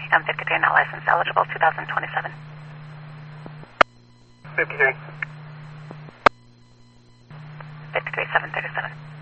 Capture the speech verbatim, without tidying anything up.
M fifty-three not license eligible, two thousand twenty-seven. fifty-three. fifty-three seven thirty-seven.